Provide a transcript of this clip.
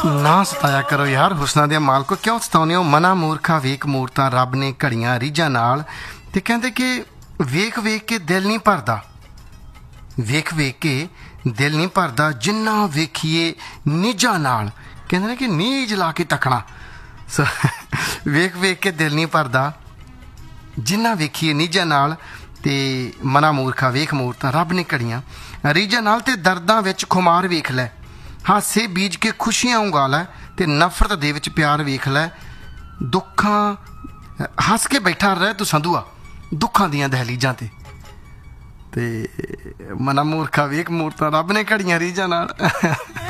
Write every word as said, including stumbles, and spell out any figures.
ना सताया करो यार हुसना दे मालको, क्यों सताउने हो? मना मूर्खा वेख मूरतां रब ने घड़ियां रीझां नाल। ते कहंदे कि वेख वेख के दिल नहीं भरदा, वेख वेख के दिल नहीं भरदा, जिन्ना वेखिए नीझां नाल। कहंदे ने कि नीझ ला के तकना। सो वेख वेख के दिल नहीं भरदा, जिन्ना वेखिए नीझां नाल। ते मना मूर्खा वेख मूरतां रब ने घड़ियां रीझां नाल। ते दर्दां विच खुमार वेख लै, हासे बीज के खुशियां उगा लै। ते नफरत दे विच प्यार वेख लै। दुखां हस के बैठा रह तू संधुआ दुखां दियां दहलीजां ते। ते मना मूर्खा वेख मूरतां रब ने घड़ियां रीझां नाल।